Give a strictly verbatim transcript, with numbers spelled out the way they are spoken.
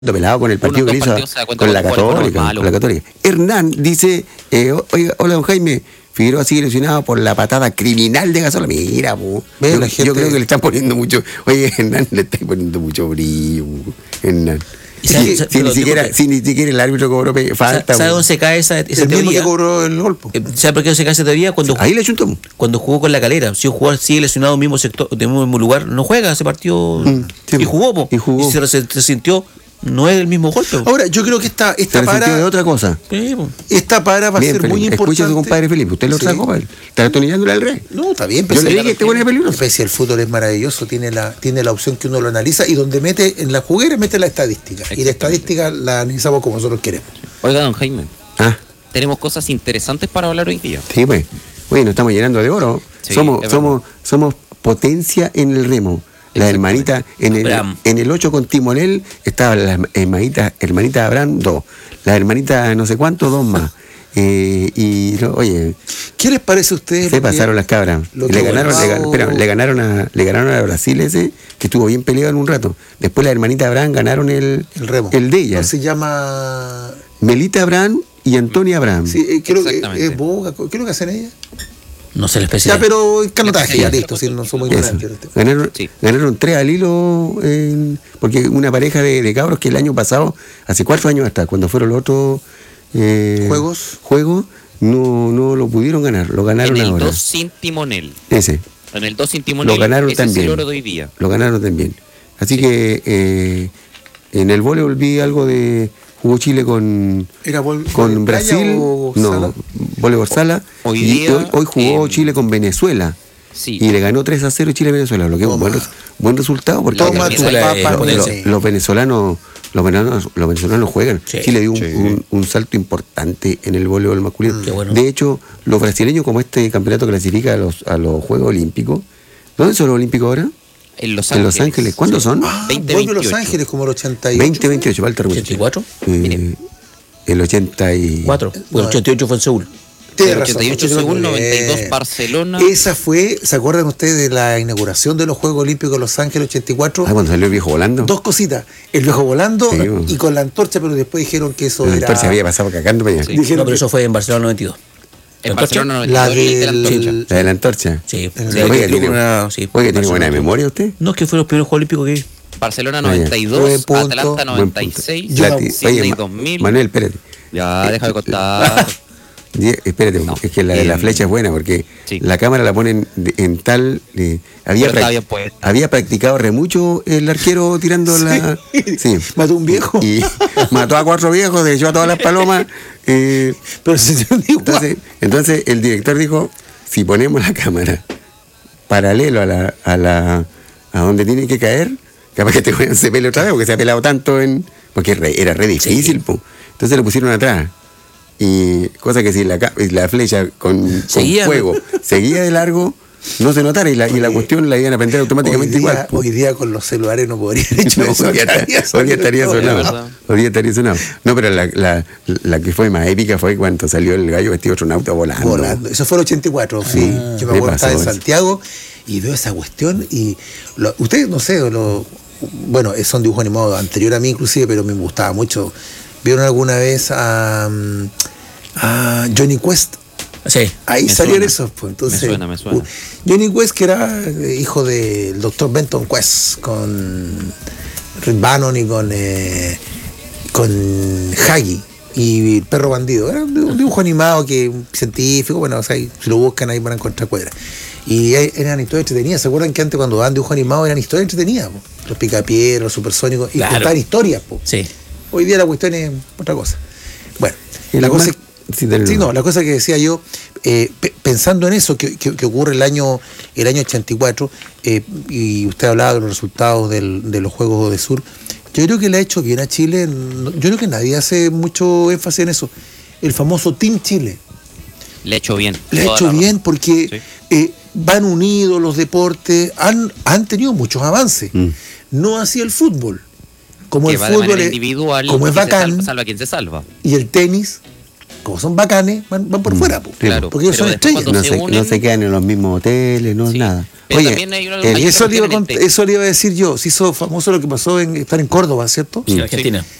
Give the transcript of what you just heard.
pelado con el partido que hizo con la Católica, con la Católica. Hernán dice, eh, oiga, hola don Jaime, Figueroa sigue lesionado por la patada criminal de Gasola. Mira, po. Yo, la gente... yo creo que le están poniendo mucho, oye Hernán, le están poniendo mucho brillo, Hernán. Si, si, si, ni siquiera, si ni siquiera el árbitro cobró falta. ¿Sabe dónde se cae esa, esa el teoría? Mismo que cobró el golpe. ¿Sabe por qué se cae esa teoría? Cuando, ahí le chuntó. Cuando jugó con la Calera. Si un jugador sigue lesionado en el mismo sector, en el mismo lugar, no juega ese partido. Mm, sí, y jugó, po. Y jugó. Y se, se, se sintió. No es el mismo golpe. Ahora, yo creo que esta, esta para. de otra cosa. Sí, esta para va a ser Felipe, muy importante. Escucha a su compadre Felipe, usted lo sí. sacó, él. Está atornillándole al rey. No, está bien, pero yo le dije que este bueno es peligroso. El fútbol es maravilloso, tiene la, tiene la opción que uno lo analiza y donde mete en la juguera mete la estadística. Y la estadística la analizamos como nosotros queremos. Oiga, don Jaime. Ah. Tenemos cosas interesantes para hablar hoy día. Sí, pues. Oye, nos estamos llenando de oro. Sí, somos, somos, somos potencia en el remo. La hermanita, en el, en el ocho con Timonel estaba la hermanita, hermanita Abraham, dos. La hermanita no sé cuánto, dos más. Eh, y no, oye, ¿qué les parece a ustedes? Se pasaron las cabras. Le ganaron, le, espera, le ganaron a, le ganaron a Brasil ese, que estuvo bien peleado en un rato. Después la hermanita Abraham ganaron el, el remo. El de ella. ¿Cómo se llama? Melita Abraham y Antonia Abraham. Sí, eh, creo que es boga. ¿Qué es lo que hacen ellas? No sé la especialidad. Ya, pero canotaje, ya listo, si no somos ignorantes. Ganaron, sí. ganaron tres al hilo, eh, porque una pareja de, de cabros que el año pasado, hace cuatro años hasta, cuando fueron los otros eh, juegos, juegos no, no lo pudieron ganar, lo ganaron en el ahora. dos sin timonel. Ese. En el dos sin timonel. Lo ganaron ese también. Es el oro de hoy día. Lo ganaron también. Así sí. que eh, en el voleibol vi algo de... Jugó Chile con, ¿Era vol- con Brasil, o no, sala? voleibol sala, hoy y día, hoy, hoy jugó eh, Chile con Venezuela, sí. y le ganó tres a cero Chile a Venezuela, lo que es un buen, buen resultado, porque Toma los, tu papa, los, los, los venezolanos los venezolanos, los venezolanos juegan. Sí. Chile dio un, Sí. un, un salto importante en el voleibol masculino. Mm, bueno. De hecho, los brasileños, como este campeonato clasifica a los, a los Juegos Olímpicos, ¿dónde son los Olímpicos ahora? En Los En Ángeles. Los Ángeles. ¿Cuándo sí. son? Ah, veinte vuelve veintiocho. Los Ángeles como el ochenta y ocho. veinte veintiocho, falta ¿ochenta y cuatro? Eh, el ochenta y cuatro. Bueno, el ochenta y ocho fue en Seúl. Tiene El razón, ochenta y ocho ochenta y Seúl, nueve. noventa y dos Barcelona. Esa fue, ¿se acuerdan ustedes de la inauguración de los Juegos Olímpicos de Los Ángeles ochenta y cuatro? Ah, cuando salió el viejo volando. Dos cositas, el viejo volando Sí, bueno. y con la antorcha, pero después dijeron que eso El era... actor se había pasado cagando para allá. Sí. Dijeron No, pero que- eso fue en Barcelona noventa y dos. En ¿La Barcelona noventa y La dos. el de la del- antorcha. La de la antorcha. Sí. En el- Sí, Oiga, creo tiene, que una- sí, oiga, ¿tiene Barcelona. buena memoria usted? No, es que fueron los primeros Juegos Olímpicos que vi. Barcelona Ah, ya. noventa y Buen dos, punto. Atlanta Buen noventa y punto. seis, Yo- La ti- Sydney oye, Ma- dos mil. Manuel, espérate. Ya, deja de contar. Die- Espérate, No. es que la de la Eh, flecha es buena porque sí. la cámara la ponen de- en tal. eh, había, Pero está prac- bien puesta. había practicado re mucho el arquero tirando la. Sí. Mató un viejo. Y mató a cuatro viejos, echó a todas las palomas. eh, Pero se igual. entonces, entonces el director dijo: si ponemos la cámara paralelo a la, a la a donde tiene que caer, capaz que este weón se pele otra vez porque se ha pelado tanto en. Porque era re, era re difícil, po. Entonces lo pusieron atrás. Y cosa que si la, ca- la flecha con, con Seguía, fuego seguía de largo, no se notara y la, y la cuestión la iban a aprender automáticamente hoy día, igual. po. Hoy día con los celulares no podrían haber hecho No, eso. hoy día, hoy día estaría todo, sonado. ¿verdad? Hoy día estaría sonado. No, pero la, la, la que fue más épica fue cuando salió el gallo vestido de astronauta volando. Volando. Eso fue el ochenta y cuatro, sí. Ah, Yo me me acuerdo pasó estaba en eso. Santiago y veo esa cuestión y lo, ustedes, no sé, lo, bueno, son dibujos animados anterior a mí inclusive, pero me gustaba mucho. ¿Vieron alguna vez a, a Johnny Quest? Sí. Ahí Me salieron suena. esos, pues entonces. Me suena, me suena. uh, Johnny Quest, que era eh, hijo del doctor Benton Quest, con Rick Bannon y con eh, con Haggy y el perro bandido. Era un un dibujo animado que un científico, bueno, o sea, si lo buscan ahí van a encontrar cuadras. Y eh, eran historias entretenidas. ¿Se acuerdan que antes cuando daban dibujos animados eran historias entretenidas? Po? Los picapiedras, los supersónicos, y Claro. contaban historias, po. Sí. Hoy día la cuestión es otra cosa. Bueno, Y la lo cosa más- es, sí, dale, sí, no. no, la cosa que decía yo, eh, pe- pensando en eso que, que- que ocurre el año el año ochenta y cuatro, eh, y usted hablaba de los resultados del- de los Juegos de Sur, yo creo que le ha hecho bien a Chile, no- yo creo que nadie hace mucho énfasis en eso, el famoso Team Chile. Le ha hecho bien. Le ha toda hecho la bien razón. porque Sí. eh, van unidos los deportes, han, han tenido muchos avances, Mm. no así el fútbol. Como Que el va de fútbol manera es, individual, como es y se bacán, salva, salva quien se salva. y el tenis como son bacanes, van, van por fuera, po. Claro, porque ellos pero son después estrellas. cuando No se se, unen- no se quedan en los mismos hoteles, no Sí. nada. Pero Oye, también hay una- el- hay Eso le, iba a tienen cont- el techo. eso le iba a decir yo. Se hizo famoso lo que pasó en estar en Córdoba, ¿cierto? Sí, Argentina.